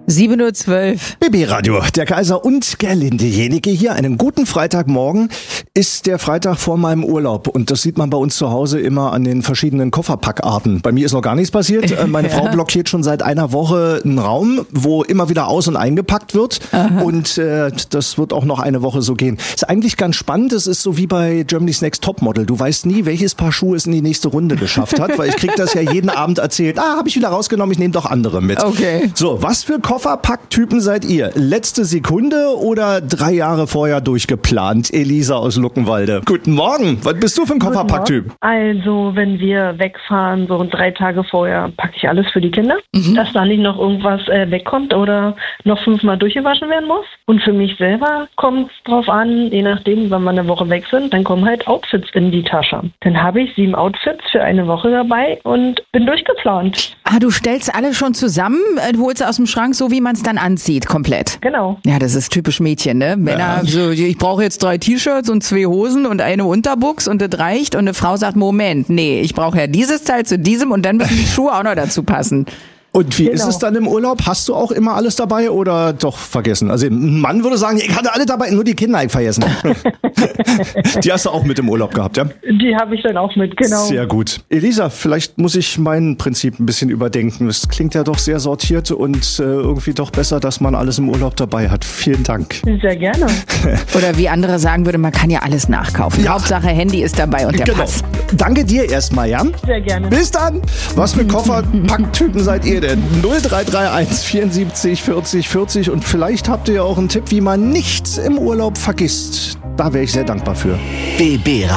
7:12 Uhr. BB Radio, der Kaiser und Gerlinde Jenike hier. Einen guten Freitagmorgen. Ist der Freitag vor meinem Urlaub und das sieht man bei uns zu Hause immer an den verschiedenen Kofferpackarten. Bei mir ist noch gar nichts passiert. Meine Frau blockiert schon seit einer Woche einen Raum, wo immer wieder aus- und eingepackt wird. Aha. Und das wird auch noch eine Woche so gehen. Ist eigentlich ganz spannend. Es ist so wie bei Germany's Next Topmodel. Du weißt nie, welches Paar Schuhe es in die nächste Runde geschafft hat, weil ich krieg das ja jeden Abend erzählt. Habe ich wieder rausgenommen, ich nehme doch andere mit. Okay. So, was für Kofferpacktypen seid ihr? Letzte Sekunde oder 3 Jahre vorher durchgeplant? Elisa aus Luckenwalde. Guten Morgen. Was bist du für ein Kofferpacktyp? Also, wenn wir wegfahren, so 3 Tage vorher, packe ich alles für die Kinder, dass da nicht noch irgendwas wegkommt oder noch 5-mal durchgewaschen werden muss. Und für mich selber kommt es drauf an, je nachdem, wenn wir eine Woche weg sind, dann kommen halt Outfits in die Tasche. Dann habe ich 7 Outfits für eine Woche dabei und bin durchgeplant. Du stellst alle schon zusammen, du holst aus dem Schrank, so wie man es dann anzieht, komplett. Genau. Ja, das ist typisch Mädchen, ne? Männer, so, ich brauche jetzt 3 T-Shirts und 2 Hosen und eine Unterbuchs und das reicht. Und eine Frau sagt, Moment, nee, ich brauche ja dieses Teil zu diesem und dann müssen die Schuhe auch noch dazu passen. Und wie ist es dann im Urlaub? Hast du auch immer alles dabei oder doch vergessen? Also ein Mann würde sagen, ich hatte alle dabei, nur die Kinder ich vergessen. Die hast du auch mit im Urlaub gehabt, ja? Die habe ich dann auch mit, genau. Sehr gut. Elisa, vielleicht muss ich mein Prinzip ein bisschen überdenken. Es klingt ja doch sehr sortiert und irgendwie doch besser, dass man alles im Urlaub dabei hat. Vielen Dank. Sehr gerne. Oder wie andere sagen würde, man kann ja alles nachkaufen. Ja. Hauptsache Handy ist dabei und der Pass. Danke dir erstmal, ja? Sehr gerne. Bis dann. Was für Kofferpacktypen seid ihr denn? 0331 74 40 40 und vielleicht habt ihr ja auch einen Tipp, wie man nichts im Urlaub vergisst. Da wäre ich sehr dankbar für. BB